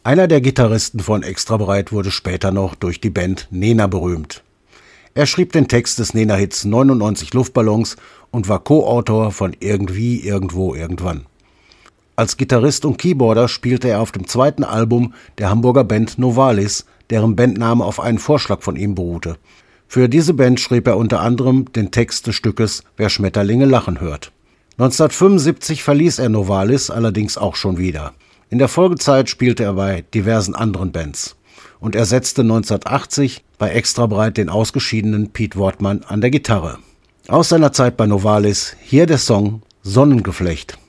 Einer der Gitarristen von Extrabreit wurde später noch durch die Band Nena berühmt. Er schrieb den Text des Nena-Hits 99 Luftballons und war Co-Autor von Irgendwie, Irgendwo, Irgendwann. Als Gitarrist und Keyboarder spielte er auf dem zweiten Album der Hamburger Band Novalis, deren Bandname auf einen Vorschlag von ihm beruhte. Für diese Band schrieb er unter anderem den Text des Stückes Wer Schmetterlinge lachen hört. 1975 verließ er Novalis allerdings auch schon wieder. In der Folgezeit spielte er bei diversen anderen Bands und ersetzte 1980 bei Extrabreit den ausgeschiedenen Piet Wortmann an der Gitarre. Aus seiner Zeit bei Novalis hier der Song Sonnengeflecht.